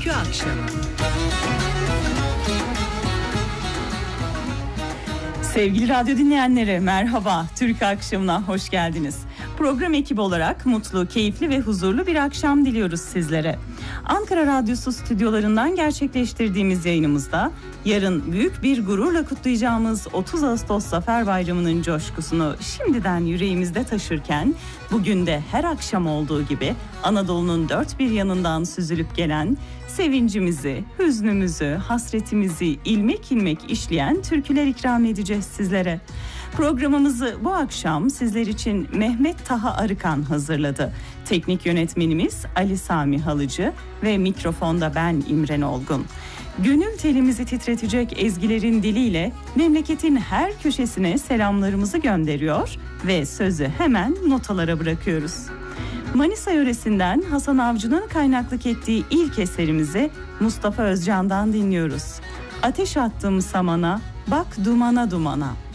Türkü Akşamı. Sevgili radyo dinleyenleri, merhaba. Türkü Akşamı'na hoş geldiniz. Program ekibi olarak mutlu, keyifli ve huzurlu bir akşam diliyoruz sizlere. Ankara Radyosu stüdyolarından gerçekleştirdiğimiz yayınımızda yarın büyük bir gururla kutlayacağımız 30 Ağustos Zafer Bayramı'nın coşkusunu şimdiden yüreğimizde taşırken, bugün de her akşam olduğu gibi Anadolu'nun dört bir yanından süzülüp gelen, sevincimizi, hüznümüzü, hasretimizi ilmek ilmek işleyen türküler ikram edeceğiz sizlere. Programımızı bu akşam sizler için Mehmet Taha Arıkan hazırladı. Teknik yönetmenimiz Ali Sami Halıcı ve mikrofonda ben İmren Olgun. Gönül telimizi titretecek ezgilerin diliyle memleketin her köşesine selamlarımızı gönderiyor ve sözü hemen notalara bırakıyoruz. Manisa yöresinden Hasan Avcı'nın kaynaklık ettiği ilk eserimizi Mustafa Özcan'dan dinliyoruz. Ateş attım samana, bak dumana dumana.